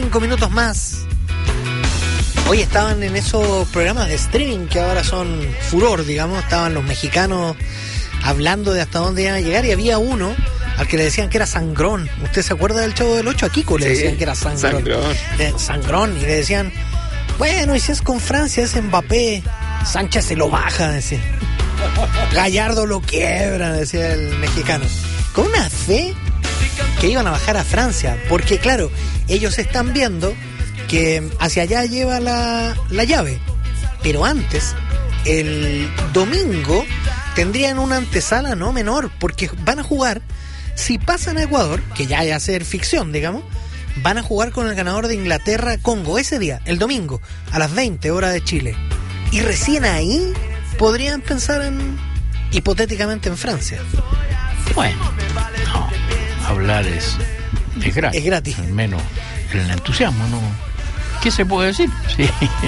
5 minutos más. Hoy estaban en esos programas de streaming que ahora son furor, digamos. Estaban los mexicanos hablando de hasta dónde iban a llegar y había uno al que le decían que era sangrón. ¿Usted se acuerda del Chavo del Ocho? A Kiko le decían que era sangrón. Sangrón. Y le decían, bueno, y si es con Francia, es Mbappé. Sánchez se lo baja, decía. Gallardo lo quiebra, decía el mexicano. Con una fe que iban a bajar a Francia. Porque, claro, ellos están viendo que hacia allá lleva la llave. Pero antes, el domingo, tendrían una antesala no menor, porque van a jugar, si pasan a Ecuador, que ya va a ser ficción, digamos, van a jugar con el ganador de Inglaterra-Congo ese día, el domingo, a las 20 horas de Chile. Y recién ahí podrían pensar hipotéticamente en Francia. Bueno, no, hablar es gratis. Es gratis. Al menos el entusiasmo, ¿no? ¿Qué se puede decir? Sí.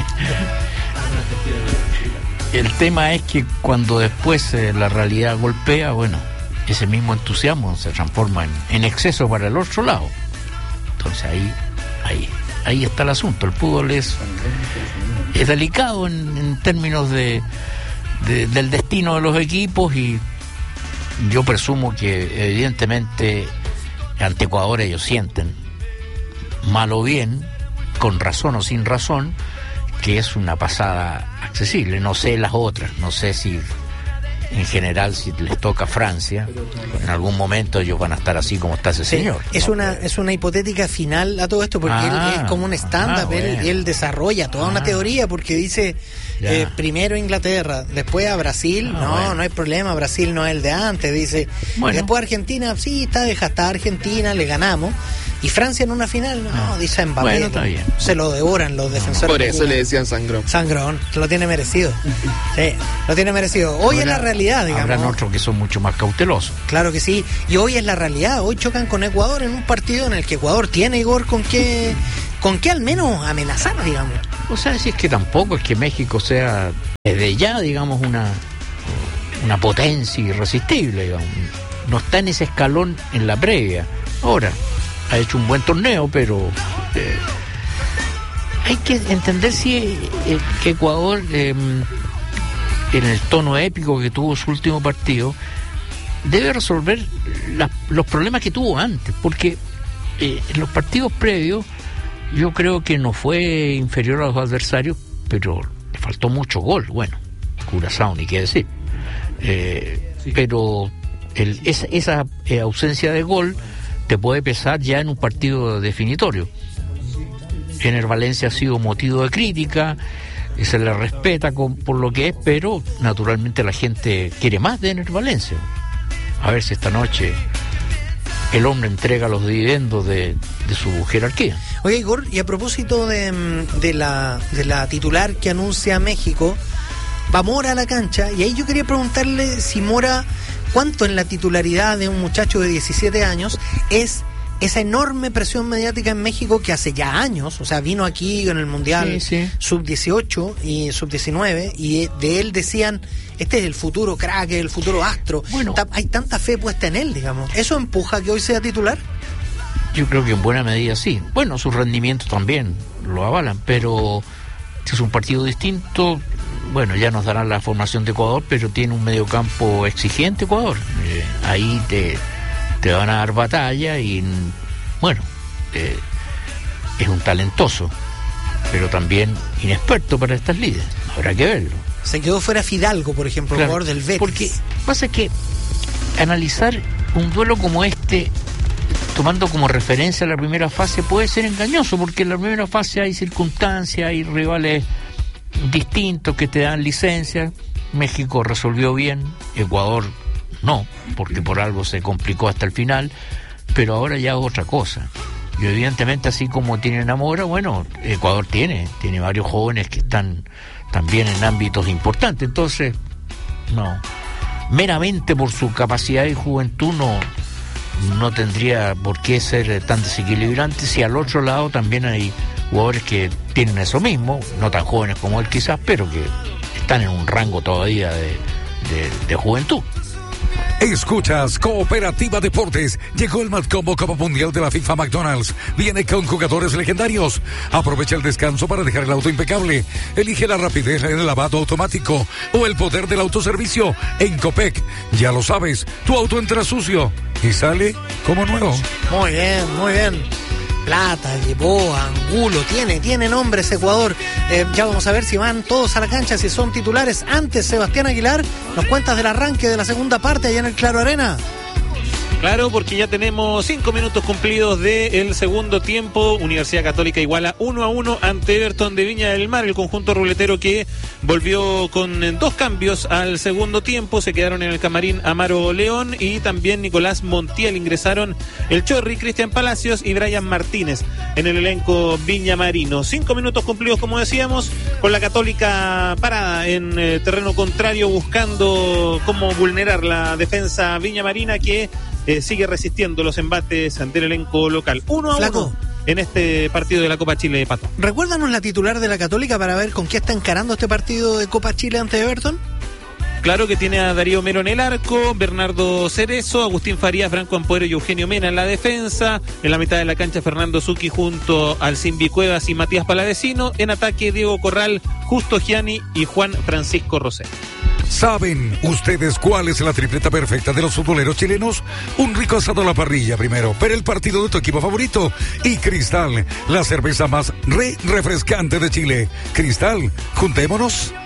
El tema es que cuando después la realidad golpea, bueno, ese mismo entusiasmo se transforma en exceso para el otro lado. Entonces ahí está el asunto. El fútbol es delicado en términos del destino de los equipos, y yo presumo que evidentemente ante Ecuador ellos sienten, mal o bien, con razón o sin razón, que es una pasada accesible. No sé las otras, no sé si en general, si les toca Francia, en algún momento ellos van a estar así como está ese señor. Es una hipotética final a todo esto, porque él es como un stand-up, bueno. él desarrolla toda una teoría, porque dice primero Inglaterra, después a Brasil, no hay problema, Brasil no es el de antes, dice, y después Argentina, sí, está Argentina, le ganamos. Y Francia en una final, dice Mbappé. Bueno, está bien. Se lo devoran los defensores. Por eso le decían sangrón. Sangrón, lo tiene merecido. Sí, lo tiene merecido. Hoy es la realidad, digamos. Habrán otros que son mucho más cautelosos. Claro que sí. Y hoy es la realidad. Hoy chocan con Ecuador en un partido en el que Ecuador tiene, Igor, con qué al menos amenazar, digamos. O sea, si es que tampoco es que México sea desde ya, digamos, una potencia irresistible, digamos. No está en ese escalón en la previa. Ahora, ha hecho un buen torneo, pero hay que entender que Ecuador, en el tono épico que tuvo su último partido, debe resolver los problemas que tuvo antes, porque en los partidos previos yo creo que no fue inferior a los adversarios, pero le faltó mucho gol. Bueno, Curazao ni qué decir, pero esa ausencia de gol te puede pesar ya en un partido definitorio. Ener Valencia ha sido motivo de crítica, se le respeta por lo que es, pero naturalmente la gente quiere más de Ener Valencia. A ver si esta noche el hombre entrega los dividendos de su jerarquía. Oye, Igor, y a propósito de la titular que anuncia México, va Mora a la cancha, y ahí yo quería preguntarle si Mora, ¿cuánto en la titularidad de un muchacho de 17 años es esa enorme presión mediática en México que hace ya años, o sea, vino aquí en el Mundial Sub-18 y Sub-19, y de él decían, este es el futuro crack, el futuro astro. Bueno, hay tanta fe puesta en él, digamos. ¿Eso empuja a que hoy sea titular? Yo creo que en buena medida sí. Bueno, sus rendimientos también lo avalan, pero es un partido distinto. Bueno, ya nos darán la formación de Ecuador, pero tiene un mediocampo exigente Ecuador. Ahí te van a dar batalla y, bueno, es un talentoso, pero también inexperto para estas ligas. Habrá que verlo. Se quedó fuera Fidalgo, por ejemplo, el jugador del Betis. Porque pasa que analizar un duelo como este, tomando como referencia la primera fase, puede ser engañoso, porque en la primera fase hay circunstancias, hay rivales distintos que te dan licencia. México resolvió bien, Ecuador no, porque por algo se complicó hasta el final, pero ahora ya es otra cosa. Y evidentemente, así como tienen a Mora, bueno, Ecuador tiene varios jóvenes que están también en ámbitos importantes. Entonces, no, meramente por su capacidad y juventud no tendría por qué ser tan desequilibrante, si al otro lado también hay jugadores que tienen eso mismo, no tan jóvenes como él quizás, pero que están en un rango todavía de juventud. Escuchas Cooperativa Deportes. Llegó el Matcombo Copa Mundial de la FIFA McDonald's. Viene con jugadores legendarios. Aprovecha el descanso para dejar el auto impecable. Elige la rapidez en el lavado automático o el poder del autoservicio en Copec. Ya lo sabes, tu auto entra sucio y sale como nuevo. Muy bien, muy bien. Plata, Yeboa, Angulo, tiene nombre ese Ecuador. Ya vamos a ver si van todos a la cancha, si son titulares. Antes, Sebastián Aguilar, nos cuentas del arranque de la segunda parte allá en el Claro Arena. Claro, porque ya tenemos 5 minutos cumplidos del segundo tiempo. Universidad Católica iguala 1-1 ante Everton de Viña del Mar, el conjunto ruletero que volvió con 2 cambios al segundo tiempo. Se quedaron en el camarín Amaro León y también Nicolás Montiel. Ingresaron el Chorri, Cristian Palacios y Brian Martínez en el elenco viñamarino. 5 minutos cumplidos, como decíamos, con la Católica parada en terreno contrario, buscando cómo vulnerar la defensa viñamarina que sigue resistiendo los embates ante el elenco local. 1-1 en este partido de la Copa Chile, Pato. Recuérdanos la titular de la Católica para ver con qué está encarando este partido de Copa Chile ante Everton. Claro que tiene a Darío Mero en el arco, Bernardo Cerezo, Agustín Farías, Franco Ampuero y Eugenio Mena en la defensa. En la mitad de la cancha, Fernando Zucchi junto al Simbi Cuevas y Matías Palavecino. En ataque, Diego Corral, Justo Gianni y Juan Francisco Rosé. ¿Saben ustedes cuál es la tripleta perfecta de los futboleros chilenos? Un rico asado a la parrilla primero, pero el partido de tu equipo favorito. Y Cristal, la cerveza más refrescante de Chile. Cristal, juntémonos.